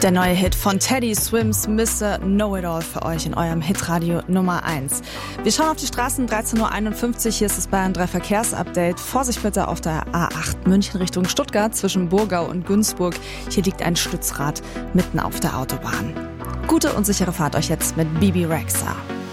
Der neue Hit von Teddy Swims, Mr. Know-It-All für euch in eurem Hitradio Nummer 1. Wir schauen auf die Straßen, 13.51 Uhr, hier ist das Bayern 3 Verkehrsupdate. Vorsicht bitte auf der A8 München Richtung Stuttgart zwischen Burgau und Günzburg. Hier liegt ein Stützrad mitten auf der Autobahn. Gute und sichere Fahrt euch jetzt mit Bibi Rexha.